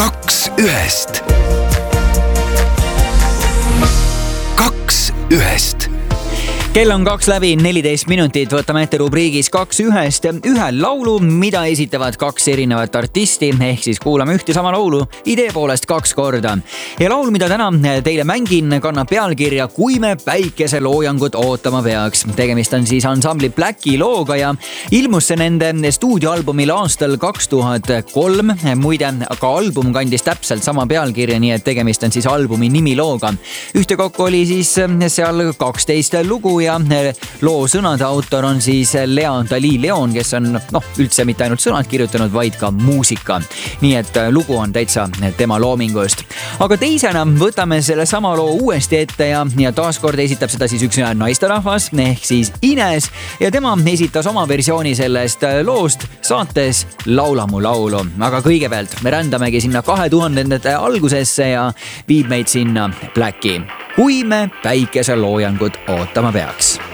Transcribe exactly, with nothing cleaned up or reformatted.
kaks ühest. kaks ühest. Kell on kaks läbi neliteist minutit, võtame ette rubriigis kaks ühest ühe laulu, mida esitavad kaks erinevat artisti, ehk siis kuulame ühte sama laulu idee poolest kaks korda. Ja laul, mida täna teile mängin, kannab pealkirja Kui me päikeseloojangut ootama peaks. Tegemist on siis ansambli Blacki looga ja ilmus see nende stuudioalbumil aastal kaks tuhat kolm. Muide, ka album kandis täpselt sama pealkirja, nii et tegemist on siis albumi nimilooga. Ühtekokku oli siis seal kaksteist lugu ja loo sõnade autor on siis Lea Dali Leon, kes on noh, üldse mitte ainult sõnad kirjutanud, vaid ka muusika. Nii et lugu on täitsa tema loomingust. Aga teisena võtame selle sama loo uuesti ette ja, ja taaskord esitab seda siis üks naisterahvas ehk siis Ines ja tema esitas oma versiooni sellest loost saates Laula mu laulu. Aga kõigepealt me rändamegi sinna kahe tuhandendate algusesse ja viib meid sinna Blacki. Kui me päikeseloojangut ootama peaks.